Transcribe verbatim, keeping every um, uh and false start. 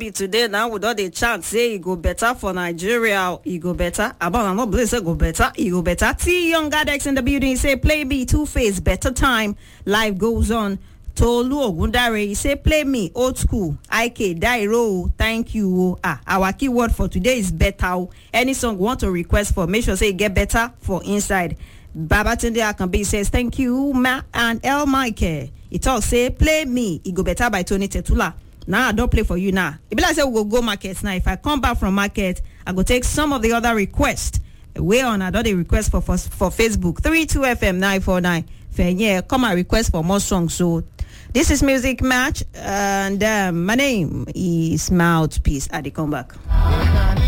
see today now with all the chant say e go better for Nigeria, e go better. About I'm not blessed, go better, e go better. T Young Gadex in the building, say play me Two Face, better time. Life goes on. Tolu Ogundare, he say play me old school. I K Dairo, thank you. Ah, our keyword for today is better. Any song you want to request for, make sure say get better for inside. Babatunde Akanbi says thank you, Ma and El Michael. It all say play me, it go better by Tony Tetula. Now I don't play for you now. It be like say we go go market now. If I come back from market, I go take some of the other requests. Way on I don't the request for, for for Facebook three two F M nine four nine. Yeah, come and request for more songs. So this is Music Match, and um, my name is Mouthpiece. I come back.